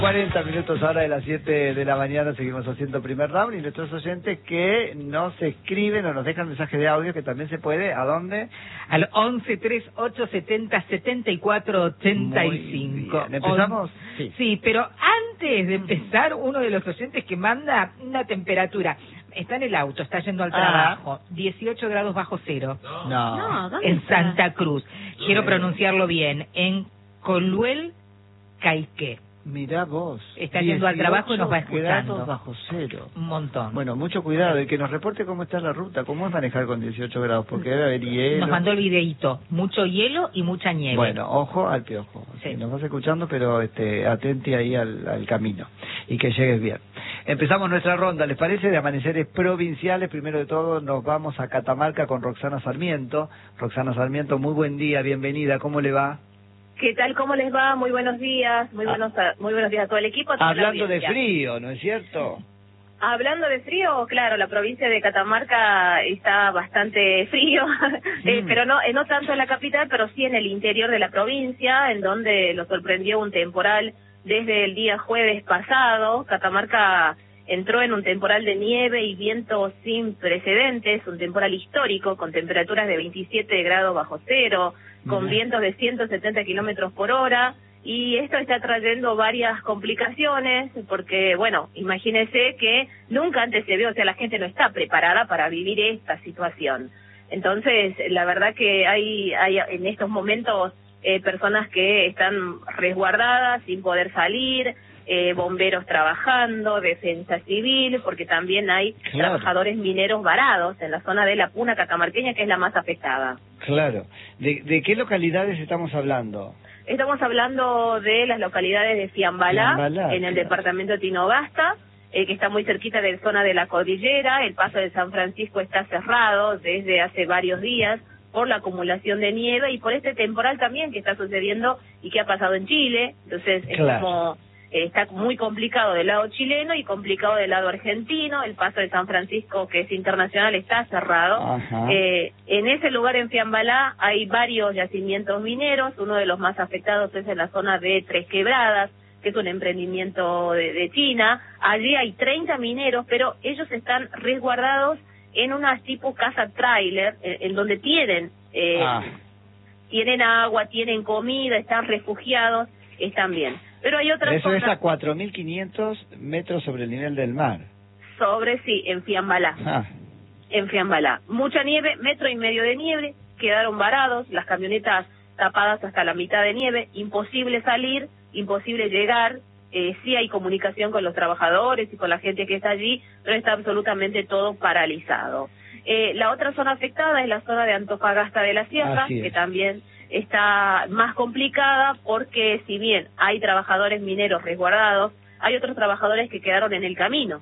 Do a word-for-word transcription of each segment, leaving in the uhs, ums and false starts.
cuarenta minutos ahora de las siete de la mañana, seguimos haciendo primer round y nuestros oyentes que nos escriben o nos dejan mensajes de audio, que también se puede, ¿a dónde? Al once treinta y ocho setenta setenta y cuatro ochenta y cinco. ¿Empezamos? Sí. Sí, pero antes de empezar, uno de los oyentes que manda una temperatura, está en el auto, está yendo al trabajo, ah. dieciocho grados bajo cero. No. no no en está? Santa Cruz. Quiero pronunciarlo bien, en Coluel, Caiqué. Mirá vos. Está yendo al trabajo y nos va escuchando. Grados bajo cero. Un montón. Bueno, mucho cuidado. Y que nos reporte cómo está la ruta. ¿Cómo es manejar con dieciocho grados? Porque debe haber hielo. Nos mandó el videíto. Mucho hielo y mucha nieve. Bueno, ojo al piojo. Sí. Nos vas escuchando, pero este, atente ahí al, al camino. Y que llegues bien. Empezamos nuestra ronda, ¿les parece? De amaneceres provinciales. Primero de todo nos vamos a Catamarca con Roxana Sarmiento. Roxana Sarmiento, muy buen día, bienvenida. ¿Cómo le va? ¿Qué tal? ¿Cómo les va? Muy buenos días, muy buenos a, muy buenos días a todo el equipo. Hablando de frío, ¿no es cierto? Hablando de frío, claro, la provincia de Catamarca está bastante frío, mm. eh, pero no eh, no tanto en la capital, pero sí en el interior de la provincia, en donde lo sorprendió un temporal desde el día jueves pasado. Catamarca entró en un temporal de nieve y viento sin precedentes, un temporal histórico con temperaturas de veintisiete grados bajo cero, con Mira. vientos de ciento setenta kilómetros por hora, y esto está trayendo varias complicaciones, porque, bueno, imagínense que nunca antes se vio, o sea, la gente no está preparada para vivir esta situación. Entonces, la verdad que hay, hay en estos momentos eh, personas que están resguardadas sin poder salir, eh, bomberos trabajando, defensa civil, porque también hay claro. trabajadores mineros varados en la zona de la Puna catamarqueña, que es la más afectada. Claro. ¿De, de qué localidades estamos hablando? Estamos hablando de las localidades de Fiambalá, Fiambalá en el claro. departamento de Tinogasta, eh, que está muy cerquita de la zona de la cordillera. El paso de San Francisco está cerrado desde hace varios días por la acumulación de nieve y por este temporal también que está sucediendo y que ha pasado en Chile. Entonces es claro. como... está muy complicado del lado chileno y complicado del lado argentino. El paso de San Francisco, que es internacional, está cerrado. Eh, en ese lugar, en Fiambalá, hay varios yacimientos mineros. Uno de los más afectados es en la zona de Tres Quebradas, que es un emprendimiento de, de China. Allí hay treinta mineros, pero ellos están resguardados en unas tipo casa trailer, en, en donde tienen, eh, ah. tienen agua, tienen comida, están refugiados, están bien. Pero hay otras Eso zonas... es a cuatro mil quinientos metros sobre el nivel del mar. Sobre, sí, en Fiambalá. Ah. En Fiambalá. Mucha nieve, metro y medio de nieve, quedaron varados, las camionetas tapadas hasta la mitad de nieve, imposible salir, imposible llegar, eh, sí hay comunicación con los trabajadores y con la gente que está allí, pero está absolutamente todo paralizado. Eh, la otra zona afectada es la zona de Antofagasta de la Sierra, que también... está más complicada porque si bien hay trabajadores mineros resguardados, hay otros trabajadores que quedaron en el camino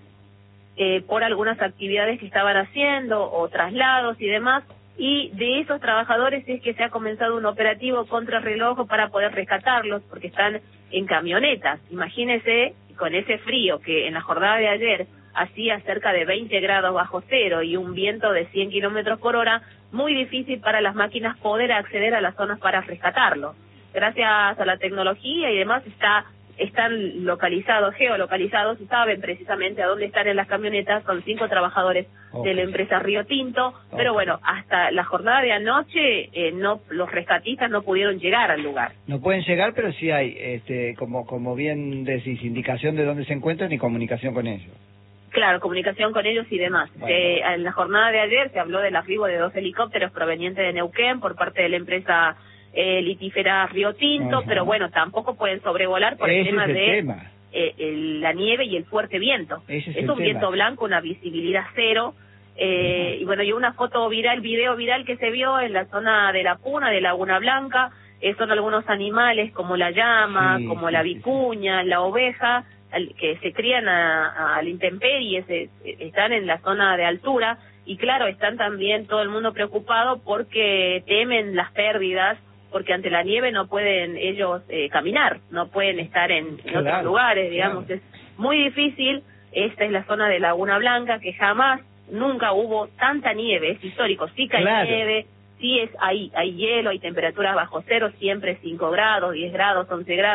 eh, por algunas actividades que estaban haciendo o traslados y demás, y de esos trabajadores es que se ha comenzado un operativo contrarreloj para poder rescatarlos porque están en camionetas. Imagínense con ese frío que en la jornada de ayer hacía cerca de veinte grados bajo cero y un viento de cien kilómetros por hora, muy difícil para las máquinas poder acceder a las zonas para rescatarlo. Gracias a la tecnología y demás está están localizados, geolocalizados, y saben precisamente a dónde están en las camionetas. Son cinco trabajadores okay. de la empresa Río Tinto, okay. pero bueno, hasta la jornada de anoche eh, no los rescatistas no pudieron llegar al lugar. No pueden llegar, pero sí hay, este, como como bien decís, indicación de dónde se encuentran y comunicación con ellos. Claro, comunicación con ellos y demás. Bueno. Eh, en la jornada de ayer se habló del arribo de dos helicópteros provenientes de Neuquén por parte de la empresa eh, litífera Río Tinto, Ajá. pero bueno, tampoco pueden sobrevolar por Ese el tema es el de tema. Eh, el, la nieve y el fuerte viento. Ese es es el un tema. viento blanco, una visibilidad cero. Eh, y bueno, y una foto viral, video viral que se vio en la zona de la Puna, de Laguna Blanca. Eh, son algunos animales como la llama, sí, como sí, la vicuña, sí, sí. la oveja, que se crían a, a la intemperie, se, están en la zona de altura, y claro, están también todo el mundo preocupado porque temen las pérdidas, porque ante la nieve no pueden ellos eh, caminar, no pueden estar en, en claro, otros lugares, digamos, claro. Es muy difícil. Esta es la zona de Laguna Blanca, que jamás, nunca hubo tanta nieve, es histórico, sí que hay claro. nieve, sí es, hay, hay hielo, hay temperaturas bajo cero, siempre cinco grados, diez grados, once grados,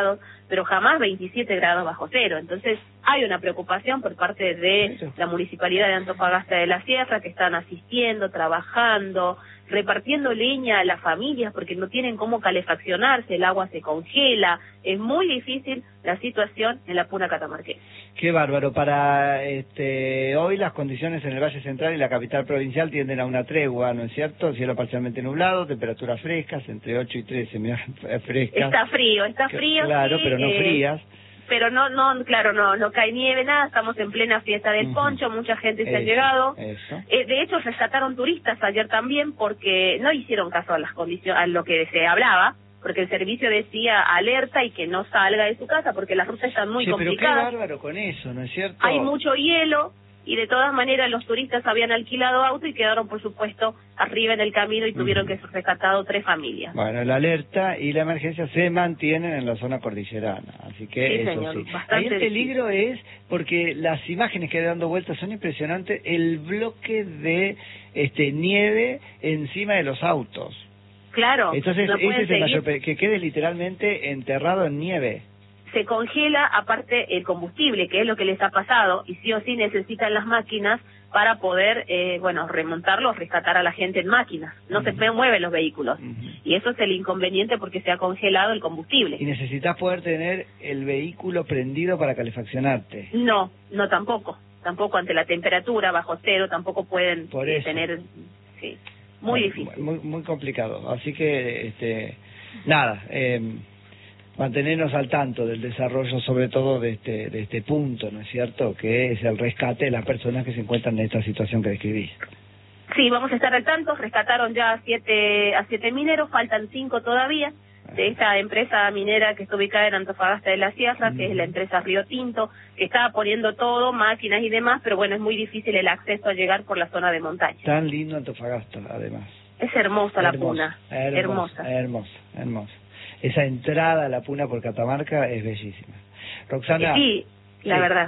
pero jamás veintisiete grados bajo cero. Entonces hay una preocupación por parte de la Municipalidad de Antofagasta de la Sierra, que están asistiendo, trabajando, repartiendo leña a las familias porque no tienen cómo calefaccionarse, el agua se congela, es muy difícil la situación en la puna catamarqueña. Qué bárbaro. Para este, hoy las condiciones en el Valle Central y la capital provincial tienden a una tregua, ¿no es cierto? Cielo parcialmente nublado, temperaturas frescas, entre ocho y trece, mirá, frescas. Está frío, está frío. Claro, sí, pero no eh, frías. Pero no, no, claro, no, no cae nieve, nada, estamos en plena fiesta del uh-huh. poncho, mucha gente se eso, ha llegado. Eso. Eh, de hecho, rescataron turistas ayer también porque no hicieron caso a las condiciones, a lo que se hablaba, porque el servicio decía alerta y que no salga de su casa porque las rutas están muy sí, complicadas. Pero qué bárbaro con eso, ¿no es cierto? Hay mucho hielo y de todas maneras los turistas habían alquilado auto y quedaron, por supuesto, arriba en el camino y tuvieron uh-huh. que ser rescatados tres familias. Bueno, la alerta y la emergencia se mantienen en la zona cordillerana, así que sí, eso señor, sí. Ahí el peligro difícil. Es, porque las imágenes que dando vueltas son impresionantes, el bloque de este nieve encima de los autos. Claro. Entonces, no ese es el mayor seguir. que quede literalmente enterrado en nieve. Se congela aparte el combustible, que es lo que les ha pasado, y sí o sí necesitan las máquinas para poder, eh, bueno, remontarlos, rescatar a la gente en máquinas. No uh-huh. se mueven los vehículos. Uh-huh. Y eso es el inconveniente porque se ha congelado el combustible. ¿Y necesitas poder tener el vehículo prendido para calefaccionarte? No, no tampoco. Tampoco ante la temperatura bajo cero, tampoco pueden Por eso. tener... Sí, muy muy, difícil. Muy, muy complicado. Así que, este, nada... Eh, mantenernos al tanto del desarrollo, sobre todo de este de este punto, ¿no es cierto?, que es el rescate de las personas que se encuentran en esta situación que describís. Sí, vamos a estar al tanto. Rescataron ya a siete, a siete mineros, faltan cinco todavía, de esta empresa minera que está ubicada en Antofagasta de la Sierra, que es la empresa Río Tinto, que estaba poniendo todo, máquinas y demás, pero bueno, es muy difícil el acceso a llegar por la zona de montaña. Tan lindo Antofagasta, además. Es hermosa, hermosa la puna, hermosa, hermosa. Hermosa, hermosa. Esa entrada a la puna por Catamarca es bellísima. Roxana. Sí, la sí. verdad.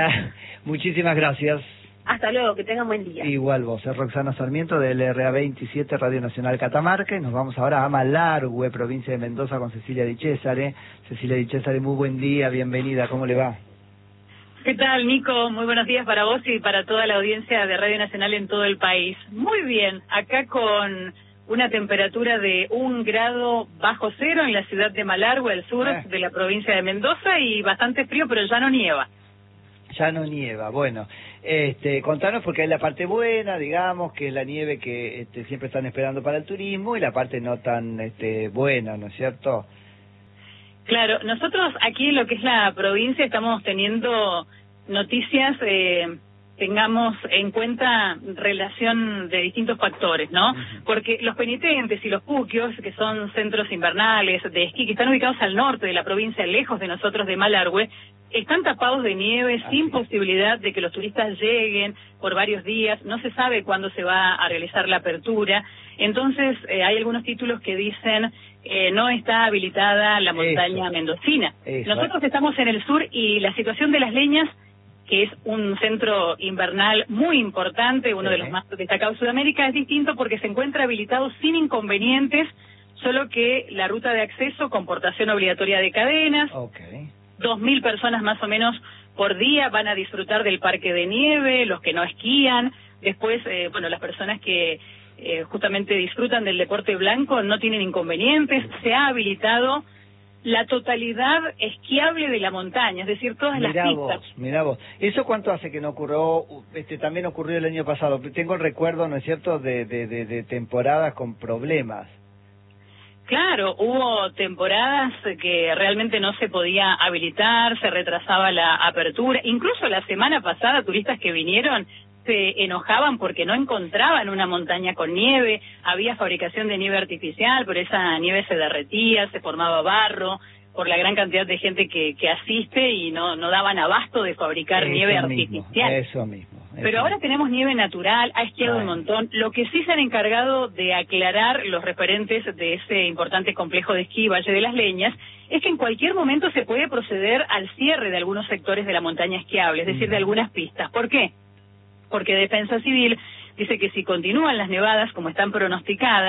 Muchísimas gracias. Hasta luego, que tengan buen día. Igual vos, es Roxana Sarmiento de L R A veintisiete Radio Nacional Catamarca, y nos vamos ahora a Malargüe, provincia de Mendoza, con Cecilia Di Cesare. Cecilia Di Cesare, muy buen día, bienvenida, ¿cómo le va? ¿Qué tal, Nico? Muy buenos días para vos y para toda la audiencia de Radio Nacional en todo el país. Muy bien, acá con una temperatura de un grado bajo cero en la ciudad de Malargüe, al sur eh. de la provincia de Mendoza, y bastante frío, pero ya no nieva. Ya no nieva, bueno, este, contanos, porque hay la parte buena, digamos, que es la nieve que este, siempre están esperando para el turismo, y la parte no tan este, buena, ¿no es cierto? Claro, nosotros aquí en lo que es la provincia estamos teniendo noticias, eh, tengamos en cuenta relación de distintos factores, ¿no? Uh-huh. Porque los penitentes y los puquios, que son centros invernales de esquí, que están ubicados al norte de la provincia, lejos de nosotros de Malargüe, están tapados de nieve, ah, sin sí. posibilidad de que los turistas lleguen por varios días, no se sabe cuándo se va a realizar la apertura. Entonces, eh, hay algunos títulos que dicen eh, no está habilitada la montaña Eso. mendocina. Eso. Nosotros estamos en el sur y la situación de Las Leñas, que es un centro invernal muy importante, uno sí. de los más destacados de Sudamérica, es distinto porque se encuentra habilitado sin inconvenientes, solo que la ruta de acceso con portación obligatoria de cadenas, okay. dos mil personas más o menos por día van a disfrutar del parque de nieve, los que no esquían, después, eh, bueno, las personas que eh, justamente disfrutan del deporte blanco no tienen inconvenientes, se ha habilitado la totalidad esquiable de la montaña, es decir, todas mirá las pistas. Vos, mirá vos, ¿eso cuánto hace que no ocurrió? Este también ocurrió el año pasado, tengo el recuerdo, ¿no es cierto?, de, de, de, de temporadas con problemas. Claro, hubo temporadas que realmente no se podía habilitar, se retrasaba la apertura, incluso la semana pasada turistas que vinieron se enojaban porque no encontraban una montaña con nieve, había fabricación de nieve artificial, pero esa nieve se derretía, se formaba barro, por la gran cantidad de gente que, que asiste y no, no daban abasto de fabricar eso nieve mismo, artificial. Eso mismo. Eso Pero ahora mismo. tenemos nieve natural, ha esquiado un montón. Lo que sí se han encargado de aclarar los referentes de ese importante complejo de esquí Valle de las Leñas es que en cualquier momento se puede proceder al cierre de algunos sectores de la montaña esquiable, es decir, de algunas pistas. ¿Por qué? Porque Defensa Civil dice que si continúan las nevadas como están pronosticadas,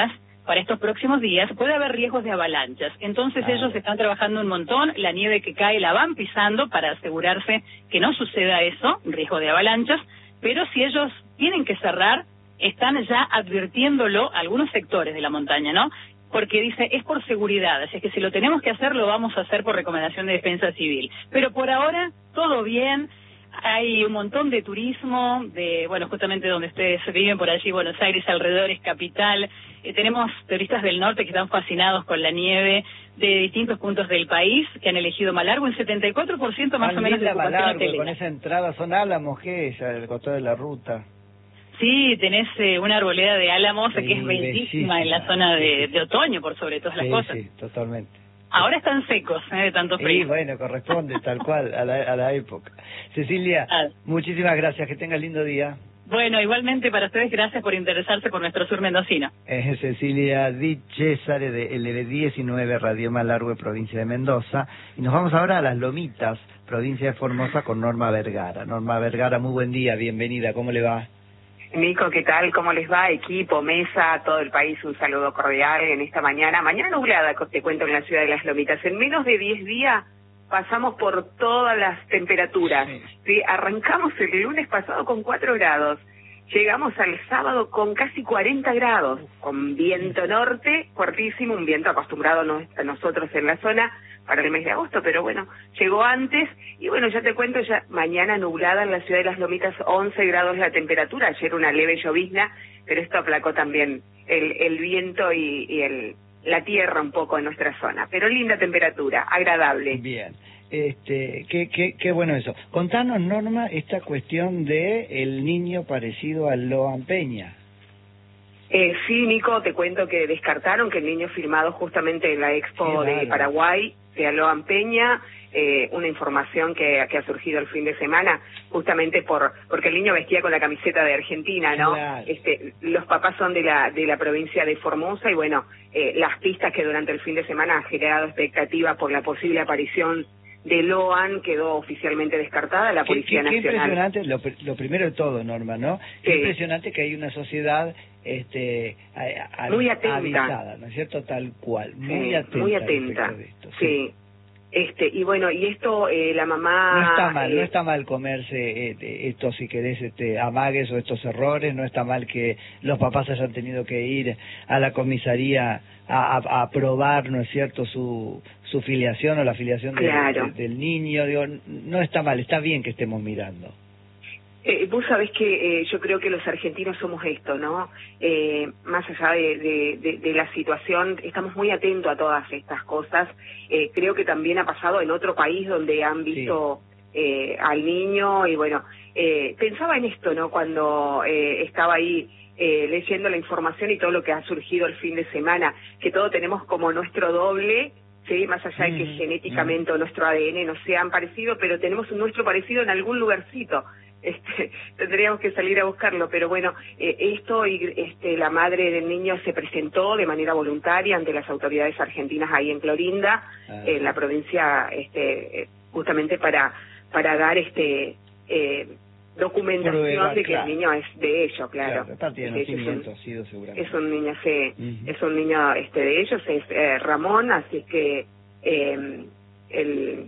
para estos próximos días, puede haber riesgos de avalanchas. Entonces ah, ellos están trabajando un montón, la nieve que cae la van pisando para asegurarse que no suceda eso, riesgo de avalanchas, pero si ellos tienen que cerrar, están ya advirtiéndolo a algunos sectores de la montaña, ¿no? Porque dice, es por seguridad, así es que si lo tenemos que hacer, lo vamos a hacer por recomendación de Defensa Civil. Pero por ahora, todo bien. Hay un montón de turismo, de bueno, justamente donde ustedes viven, por allí, Buenos Aires, alrededores, capital. Eh, tenemos turistas del norte que están fascinados con la nieve de distintos puntos del país, que han elegido Malargüe, un setenta y cuatro por ciento más ah, o menos de ocupación Malargüe, hotelera. Con esa entrada, ¿son álamos qué es? El costado de la ruta. Sí, tenés eh, una arboleda de álamos sí, que es bellísima en la zona de, de otoño, por sobre todas las sí, cosas. Sí, totalmente. Ahora están secos, ¿eh? De tanto frío. Sí, bueno, corresponde tal cual a la, a la época. Cecilia, ah. muchísimas gracias, que tengas lindo día. Bueno, igualmente para ustedes, gracias por interesarse por nuestro sur mendocino. Es Cecilia Di Cesare de L B diecinueve, Radio Malargüe, provincia de Mendoza. Y nos vamos ahora a Las Lomitas, provincia de Formosa, con Norma Vergara. Norma Vergara, muy buen día, bienvenida, ¿cómo le va? Nico, ¿qué tal? ¿Cómo les va? Equipo, mesa, todo el país, un saludo cordial en esta mañana. Mañana nublada, te cuento, en la ciudad de Las Lomitas. En menos de diez días pasamos por todas las temperaturas. Sí. ¿Sí? Arrancamos el lunes pasado con cuatro grados. Llegamos al sábado con casi cuarenta grados, con viento norte fuertísimo, un viento acostumbrado a nosotros en la zona para el mes de agosto, pero bueno, llegó antes. Y bueno, ya te cuento, ya mañana nublada en la ciudad de Las Lomitas, once grados la temperatura, ayer una leve llovizna, pero esto aplacó también el, el viento y, y el, la tierra un poco en nuestra zona, pero linda temperatura, agradable. Bien. Este, qué, qué, qué bueno eso. Contanos, Norma, esta cuestión de el niño parecido al Loan Peña. Eh, sí, Nico, te cuento que descartaron que el niño firmado justamente en la Expo de Paraguay sea Loan Peña, eh, una información que, que ha surgido el fin de semana, justamente por porque el niño vestía con la camiseta de Argentina, ¿no? Claro. Este, los papás son de la de la provincia de Formosa y bueno, eh, las pistas que durante el fin de semana han generado expectativa por la posible aparición de Loan quedó oficialmente descartada, la Policía qué, qué, Nacional. Qué impresionante, lo, lo primero de todo, Norma, ¿no? Qué sí. impresionante que hay una sociedad este, a, a, muy atenta, avisada, ¿no es cierto? Tal cual, muy sí, atenta. Muy atenta, de esto, sí. sí. Este, y bueno, y esto, eh, la mamá... No está mal, eh, no está mal comerse eh, estos, si querés, este, amagues o estos errores, no está mal que los papás hayan tenido que ir a la comisaría a, a, a probar, ¿no es cierto?, su, su filiación o la filiación claro. de, de, del niño, digo, no está mal, está bien que estemos mirando. Eh, vos sabés que eh, yo creo que los argentinos somos esto, ¿no? Eh, más allá de, de, de, de la situación, estamos muy atentos a todas estas cosas. Eh, creo que también ha pasado en otro país donde han visto sí. eh, al niño y bueno, eh, pensaba en esto, ¿no? Cuando eh, estaba ahí eh, leyendo la información y todo lo que ha surgido el fin de semana, que todos tenemos como nuestro doble, sí, más allá de que mm, genéticamente mm. o nuestro A D N no sean parecidos, pero tenemos un nuestro parecido en algún lugarcito. Este, tendríamos que salir a buscarlo, pero bueno, eh, esto y este, la madre del niño se presentó de manera voluntaria ante las autoridades argentinas ahí en Clorinda, ah. en la provincia, este, justamente para para dar este eh, documentación Prueba, de que claro. el niño es de ellos, claro. claro de nacimiento ha sido seguramente. Es un niño, sí, uh-huh. es un niño este de ellos, es eh, Ramón, así que eh, el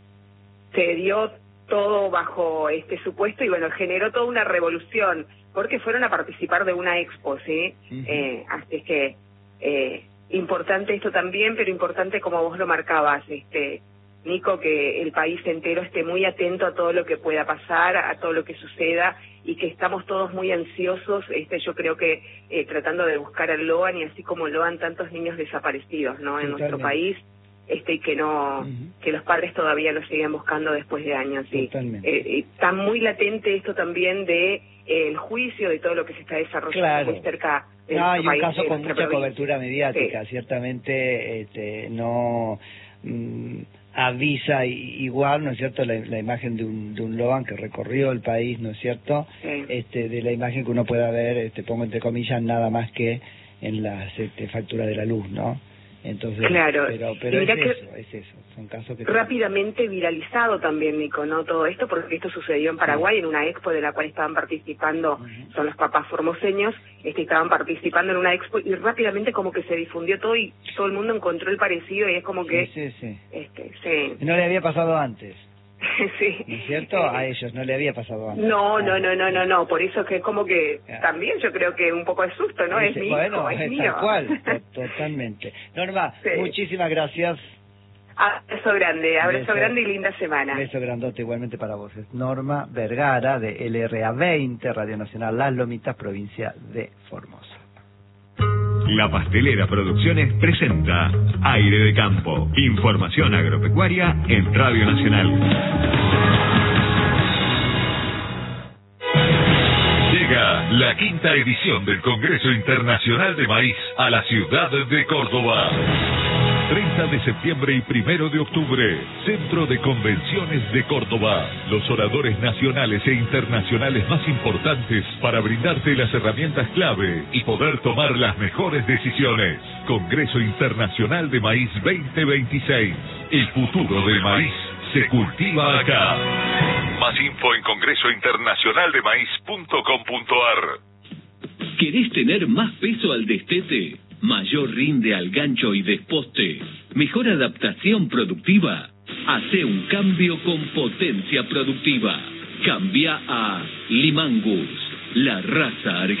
se dio todo bajo este supuesto y bueno, generó toda una revolución porque fueron a participar de una expo, ¿sí? Uh-huh. Eh, así es que eh, importante esto también, pero importante como vos lo marcabas, este Nico, que el país entero esté muy atento a todo lo que pueda pasar, a todo lo que suceda y que estamos todos muy ansiosos, este yo creo que eh, tratando de buscar al Loan y así como Loan tantos niños desaparecidos, ¿no? En Totalmente. Nuestro país. Este, y que no uh-huh. que los padres todavía lo siguen buscando después de años. Sí. Eh, está muy latente esto también de eh, el juicio de todo lo que se está desarrollando claro. muy cerca de no, nuestro hay país. un caso con mucha provincia. cobertura mediática, sí. ciertamente este, no mm, avisa igual, ¿no es cierto?, la, la imagen de un, de un Loan que recorrió el país, ¿no es cierto?, sí. este, de la imagen que uno pueda ver, este, pongo entre comillas, nada más que en las este, facturas de la luz, ¿no? Entonces, claro. pero, pero es Mirá que eso, es eso, son casos que... rápidamente viralizado también, Nico, ¿no? Todo esto, porque esto sucedió en Paraguay, en una expo de la cual estaban participando, uh-huh. son los papás formoseños, este, estaban participando en una expo, y rápidamente como que se difundió todo y todo el mundo encontró el parecido, y es como que... Sí, sí, sí. Este, sí. No le había pasado antes. Sí. ¿No es cierto? A ellos no le había pasado antes. No, no, no, no, no, no, por eso que es como que también yo creo que un poco de susto, ¿no? Ese, es mi bueno, hijo, es es mío. tal cual, to totalmente. Norma, sí. muchísimas gracias. Abrazo grande, abrazo beso, grande y linda semana. Beso grandote igualmente para vos. Es Norma Vergara de L R A veinte, Radio Nacional Las Lomitas, provincia de Formosa. La Pastelera Producciones presenta Aire de Campo. Información agropecuaria en Radio Nacional. Llega la quinta edición del Congreso Internacional de Maíz a la ciudad de Córdoba. treinta de septiembre y primero de octubre, Centro de Convenciones de Córdoba. Los oradores nacionales e internacionales más importantes para brindarte las herramientas clave y poder tomar las mejores decisiones. Congreso Internacional de Maíz veinte veintiséis. El futuro del maíz se cultiva acá. Más info en congreso internacional de maíz punto com punto ar. ¿Querés tener más peso al destete? Mayor rinde al gancho y desposte, mejor adaptación productiva. Hace un cambio con potencia productiva. Cambia a Limangus, la raza argentina.